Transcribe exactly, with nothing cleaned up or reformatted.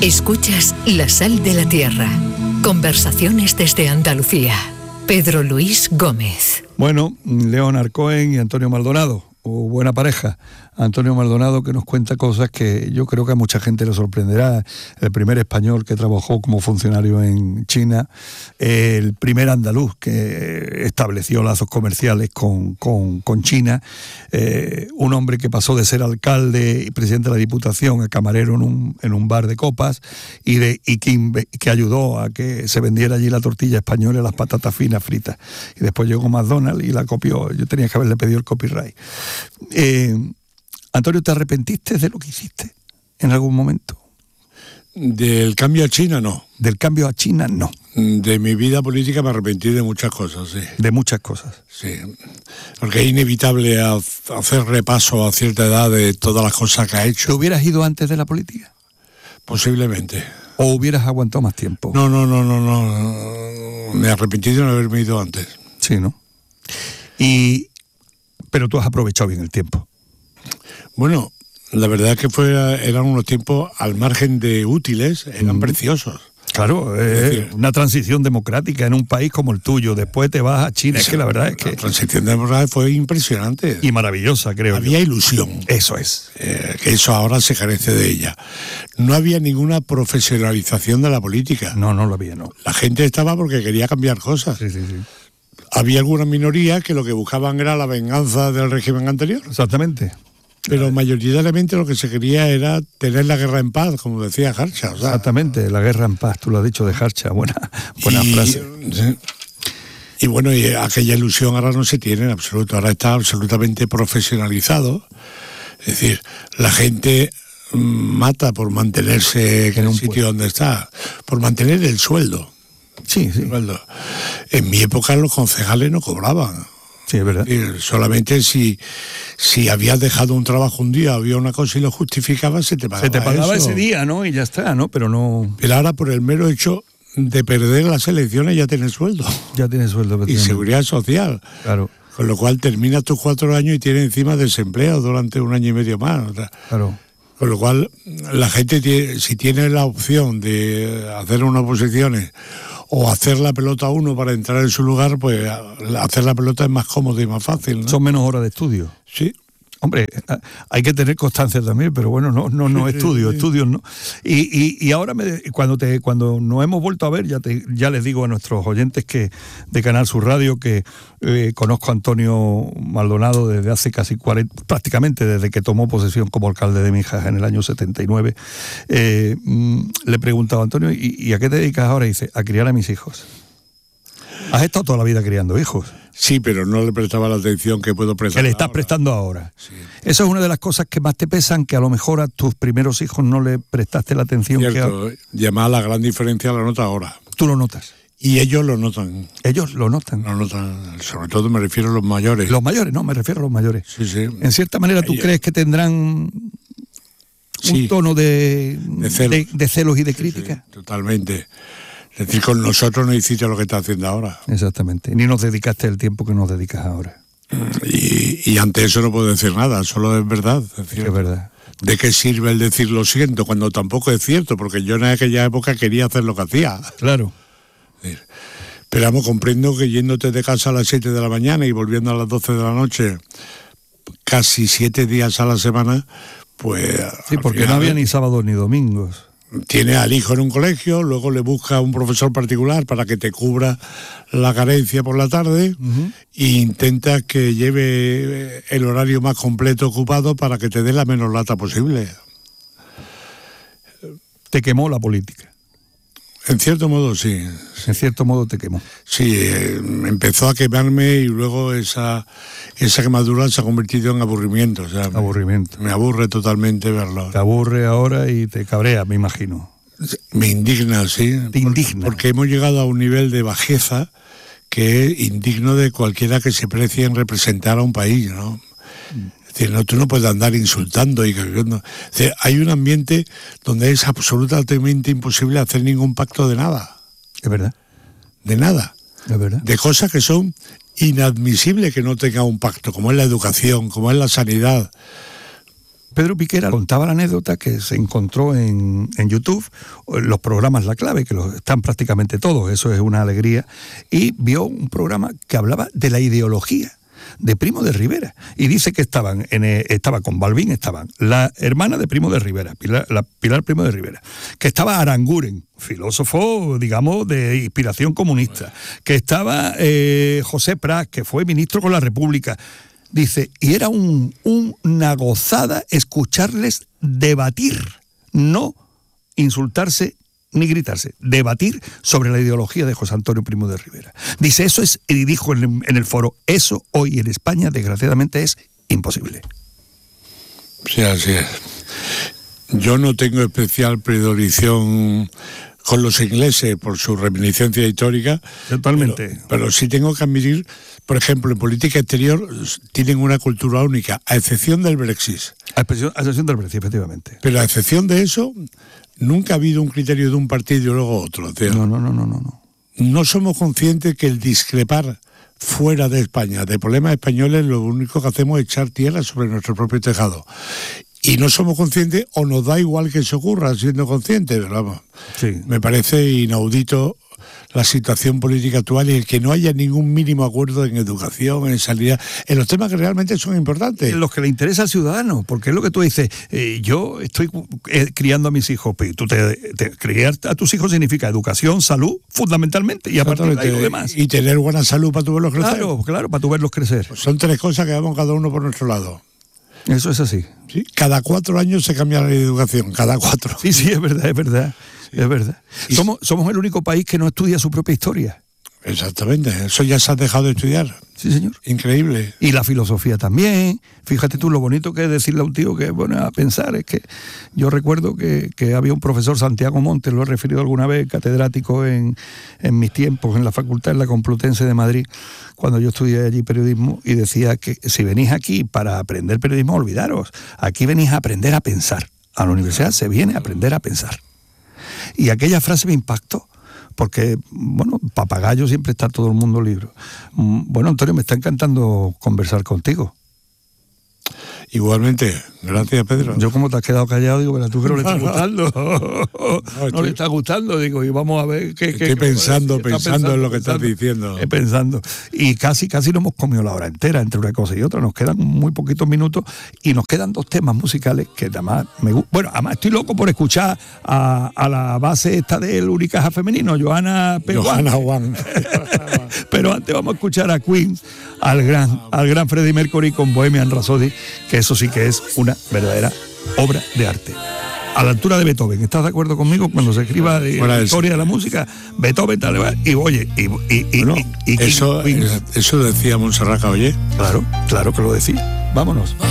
Escuchas La Sal de la Tierra. Conversaciones desde Andalucía. Pedro Luis Gómez. Bueno, Leonard Cohen y Antonio Maldonado, o buena pareja. Antonio Maldonado, que nos cuenta cosas que yo creo que a mucha gente le sorprenderá. El primer español que trabajó como funcionario en China, el primer andaluz que estableció lazos comerciales con, con, con China, eh, un hombre que pasó de ser alcalde y presidente de la Diputación a camarero en un, en un bar de copas y, de, y que, que ayudó a que se vendiera allí la tortilla española y las patatas finas fritas. Y después llegó McDonald's y la copió. Yo tenía que haberle pedido el copyright. Eh, Antonio, ¿te arrepentiste de lo que hiciste en algún momento? Del cambio a China, no. Del cambio a China, no. De mi vida política me arrepentí de muchas cosas, sí. De muchas cosas. Sí, porque es inevitable hacer repaso a cierta edad de todas las cosas que ha hecho. ¿Te hubieras ido antes de la política? Posiblemente. ¿O hubieras aguantado más tiempo? No, no, no, no, no. Me arrepentí de no haberme ido antes. Sí, ¿no? Y... Pero tú has aprovechado bien el tiempo. Bueno, la verdad es que fue, eran unos tiempos al margen de útiles, eran mm. preciosos. Claro, es decir, una transición democrática en un país como el tuyo. Después te vas a China, es que la verdad es que... La transición democrática fue impresionante. Y maravillosa, creo. Había yo. ilusión. Eso es. Eh, que eso ahora se carece de ella. No había ninguna profesionalización de la política. No, no lo había, no. La gente estaba porque quería cambiar cosas. Sí, sí, sí. Había algunas minorías que lo que buscaban era la venganza del régimen anterior. Exactamente. Pero mayoritariamente lo que se quería era tener la guerra en paz, como decía Harcha. O sea, exactamente, la guerra en paz, tú lo has dicho de Harcha, buena, buena y, frase. Sí. Y bueno, y aquella ilusión ahora no se tiene en absoluto, ahora está absolutamente profesionalizado. Es decir, la gente mata por mantenerse en un sitio donde está, por mantener el sueldo. Sí, sí. En mi época los concejales no cobraban. Sí, es verdad. Es decir, solamente si, si habías dejado un trabajo un día, había una cosa y lo justificabas, se te pagaba. Se te pagaba eso. ese día, ¿no? Y ya está, ¿no? Pero no... Pero ahora por el mero hecho de perder las elecciones ya tienes sueldo. Ya tienes sueldo. Y seguridad social. Claro. Con lo cual terminas tus cuatro años y tienes encima desempleo durante un año y medio más. O sea, claro. Con lo cual la gente, tiene, si tiene la opción de hacer unas oposiciones o hacer la pelota a uno para entrar en su lugar, pues hacer la pelota es más cómodo y más fácil, ¿no? Son menos horas de estudio. Sí. Hombre, hay que tener constancia también, pero bueno, no, no, no estudios, estudios no. Y, y, y ahora me, cuando te, cuando nos hemos vuelto a ver, ya te, ya les digo a nuestros oyentes que de Canal Sur Radio que eh, conozco a Antonio Maldonado desde hace casi cuarenta, prácticamente desde que tomó posesión como alcalde de Mijas en el año setenta y nueve. Eh, le he preguntado a Antonio, ¿y, ¿y a qué te dedicas ahora? Y dice, a criar a mis hijos. Has estado toda la vida criando hijos. Sí, pero no le prestaba la atención que puedo prestar. Que le estás ahora. prestando ahora. Sí. Eso es una de las cosas que más te pesan, que a lo mejor a tus primeros hijos no le prestaste la atención. Cierto, que a... llamar la gran diferencia la nota ahora. Tú lo notas. Y ellos lo notan. Ellos lo notan. Lo notan. Sobre todo me refiero a los mayores. Los mayores, no, me refiero a los mayores. Sí, sí. En cierta manera, ¿tú ellos... crees que tendrán un sí. tono de, de, celos. De, de celos y de crítica? Sí, sí, totalmente. Es decir, con nosotros no hiciste lo que estás haciendo ahora. Exactamente. Ni nos dedicaste el tiempo que nos dedicas ahora. Y, y ante eso no puedo decir nada, solo es verdad. Es, decir, es verdad. ¿De qué sirve el decir lo siento cuando tampoco es cierto? Porque yo en aquella época quería hacer lo que hacía. Claro. Es decir, pero vamos, comprendo que yéndote de casa a las siete de la mañana y volviendo a las doce de la noche, casi siete días a la semana, pues... Sí, porque final, no había ni sábados ni domingos. Tiene al hijo en un colegio, luego le busca un profesor particular para que te cubra la carencia por la tarde uh-huh. e intenta que lleve el horario más completo ocupado para que te dé la menos lata posible. Te quemó la política. En cierto modo, sí. En cierto modo te quemó. Sí, eh, empezó a quemarme y luego esa, esa quemadura se ha convertido en aburrimiento. O sea, aburrimiento. Me, me aburre totalmente verlo. Te aburre ahora y te cabrea, me imagino. Me indigna, sí. Te indigna. Porque hemos llegado a un nivel de bajeza que es indigno de cualquiera que se precie en representar a un país, ¿no? Mm. Es decir, no, tú no puedes andar insultando y no. Es decir, hay un ambiente donde es absolutamente imposible hacer ningún pacto de nada. Es verdad. De nada. Es verdad. De cosas que son inadmisibles que no tenga un pacto, como es la educación, como es la sanidad. Pedro Piquera contaba la anécdota que se encontró en, en YouTube, los programas La Clave, que los, están prácticamente todos, eso es una alegría, y vio un programa que hablaba de la ideología de Primo de Rivera, y dice que estaban en, estaba con Balbín, estaban la hermana de Primo de Rivera, Pilar, la Pilar Primo de Rivera, que estaba Aranguren, filósofo, digamos, de inspiración comunista, que estaba eh, José Prat, que fue ministro con la República. Dice, y era un, un, una gozada escucharles debatir, no insultarse ni gritarse, debatir sobre la ideología de José Antonio Primo de Rivera. Dice, eso es, y dijo en, en el foro, eso hoy en España, desgraciadamente, es imposible. Sí, así es. Yo no tengo especial predilección con los ingleses por su reminiscencia histórica. Totalmente. Pero, pero sí tengo que admitir, por ejemplo, en política exterior tienen una cultura única, a excepción del Brexit. A excepción, a excepción del Brexit, efectivamente. Pero a excepción de eso, nunca ha habido un criterio de un partido y luego otro. O sea, no, no, no, no, no, no. No somos conscientes que el discrepar fuera de España de problemas españoles, lo único que hacemos es echar tierra sobre nuestro propio tejado. Y no somos conscientes, o nos da igual que eso ocurra siendo conscientes, pero vamos, sí. Me parece inaudito la situación política actual y el que no haya ningún mínimo acuerdo en educación, en sanidad, en los temas que realmente son importantes. En los que le interesa al ciudadano, porque es lo que tú dices, eh, yo estoy eh, criando a mis hijos, pero tú te, te, criar a tus hijos significa educación, salud, fundamentalmente, y aparte de ahí lo demás. Y tener buena salud para tu verlos crecer. Claro, claro, para tu verlos crecer. Pues son tres cosas que vamos cada uno por nuestro lado. Eso es así. ¿Sí? Cada cuatro años se cambia la educación, cada cuatro. Sí, sí, es verdad, es verdad. Sí. Es verdad. Somos, somos el único país que no estudia su propia historia. Exactamente, eso ya se ha dejado de estudiar. Sí, señor. Increíble. Y la filosofía también. Fíjate tú lo bonito que es decirle a un tío que, bueno, a pensar, es que yo recuerdo que, que había un profesor, Santiago Montes, lo he referido alguna vez, catedrático en, en mis tiempos, en la facultad, en la Complutense de Madrid, cuando yo estudié allí periodismo, y decía que si venís aquí para aprender periodismo, olvidaros, aquí venís a aprender a pensar. A la universidad se viene a aprender a pensar. Y aquella frase me impactó. Porque, bueno, papagayo siempre está todo el mundo libre. Bueno, Antonio, me está encantando conversar contigo. Igualmente, gracias, Pedro. Yo como te has quedado callado, digo, pero tú que no le está gustando. No, no le está gustando, digo, y vamos a ver qué... Estoy qué, pensando, qué, pensando, pensando en lo que pensando, estás diciendo. Eh, pensando. Y casi, casi no hemos comido la hora entera entre una cosa y otra. Nos quedan muy poquitos minutos y nos quedan dos temas musicales que además me gustan. Bueno, además estoy loco por escuchar a, a la base esta del Unicaja femenino, Johanna P. Johanna Juan. Pero antes vamos a escuchar a Queen, al gran, al gran Freddie Mercury con Bohemian Rhapsody, que eso sí que es una verdadera obra de arte. A la altura de Beethoven. ¿Estás de acuerdo conmigo? Cuando se escriba de la historia de la música, Beethoven, tal, y oye, y, y, y, bueno, y, y eso, eso decía Montserrat Caballé. Claro, claro que lo decía. Vámonos.